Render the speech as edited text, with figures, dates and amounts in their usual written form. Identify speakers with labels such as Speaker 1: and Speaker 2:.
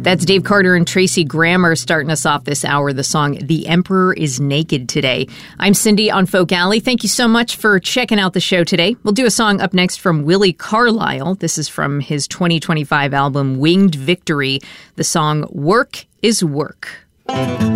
Speaker 1: That's Dave Carter and Tracy Grammer starting us off this hour, the song The Emperor is Naked Today. I'm Cindy on Folk Alley. Thank you so much for checking out the show today. We'll do a song up next from Willie Carlisle. This is from his 2025 album Winged Victory, the song Work is Work.